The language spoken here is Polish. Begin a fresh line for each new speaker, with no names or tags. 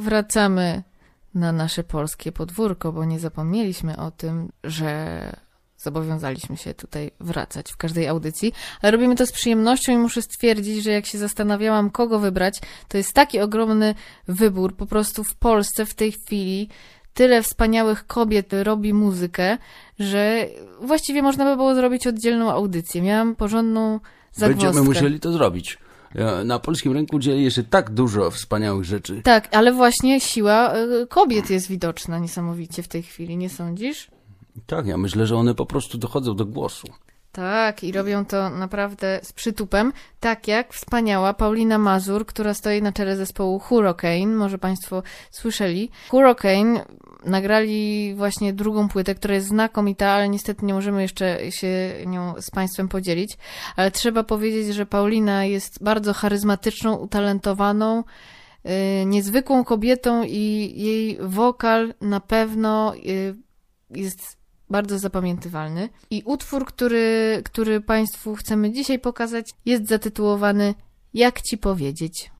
wracamy na nasze polskie podwórko, bo nie zapomnieliśmy o tym, że zobowiązaliśmy się tutaj wracać w każdej audycji, ale robimy to z przyjemnością i muszę stwierdzić, że jak się zastanawiałam, kogo wybrać, to jest taki ogromny wybór. Po prostu w Polsce w tej chwili tyle wspaniałych kobiet robi muzykę, że właściwie można by było zrobić oddzielną audycję. Miałam porządną zagwozdkę.
Będziemy musieli to zrobić. Na polskim rynku dzieje się tak dużo wspaniałych rzeczy.
Tak, ale właśnie siła kobiet jest widoczna niesamowicie w tej chwili, nie sądzisz?
Tak, ja myślę, że one po prostu dochodzą do głosu.
Tak, i robią to naprawdę z przytupem, tak jak wspaniała Paulina Mazur, która stoi na czele zespołu Hurricane, może Państwo słyszeli. Hurricane nagrali właśnie drugą płytę, która jest znakomita, ale niestety nie możemy jeszcze się nią z Państwem podzielić, ale trzeba powiedzieć, że Paulina jest bardzo charyzmatyczną, utalentowaną, niezwykłą kobietą i jej wokal na pewno jest bardzo zapamiętywalny. I utwór, który Państwu chcemy dzisiaj pokazać, jest zatytułowany Jak Ci powiedzieć.